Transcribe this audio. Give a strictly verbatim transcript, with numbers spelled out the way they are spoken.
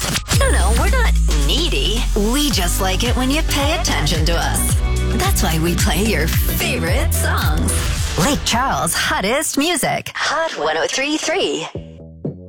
No, no, we're not needy. We just like it when you pay attention to us. That's why we play your favorite songs. Lake Charles' hottest music. Hot one oh three point three.